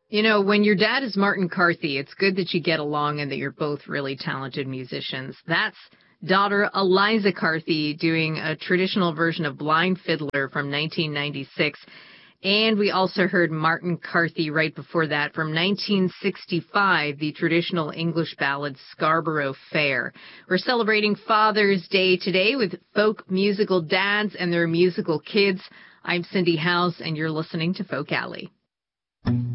You know, when your dad is Martin Carthy, it's good that you get along and that you're both really talented musicians. That's daughter Eliza Carthy doing a traditional version of Blind Fiddler from 1996. And we also heard Martin Carthy right before that from 1965, the traditional English ballad Scarborough Fair. We're celebrating Father's Day today with folk musical dads and their musical kids. I'm Cindy House, and you're listening to Folk Alley.